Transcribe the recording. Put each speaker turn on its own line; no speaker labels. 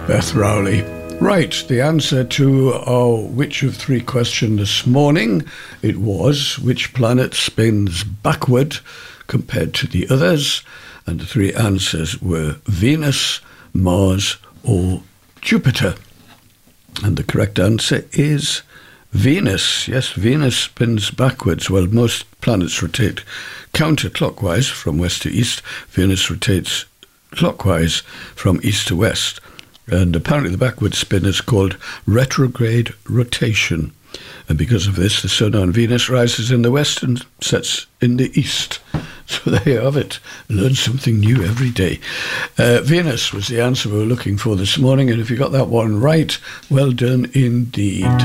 Beth Rowley. Right, the answer to our which of three question this morning, it was which planet spins backward compared to the others, and the three answers were Venus, Mars or Jupiter. And the correct answer is Venus. Yes, Venus spins backwards. Well, most planets rotate counterclockwise from west to east. Venus rotates clockwise from east to west. And apparently the backward spin is called retrograde rotation. And because of this, the sun on Venus rises in the west and sets in the east. So there you have it. Learn something new every day. Venus was the answer we were looking for this morning. And if you got that one right, well done indeed.